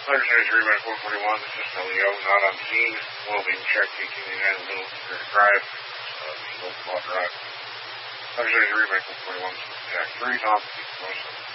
Secretary by 441, this is Leo, not on scene. Welding check 1889 Little Security Drive, Local Drive. Secretary by 441, Jack 3, Tom,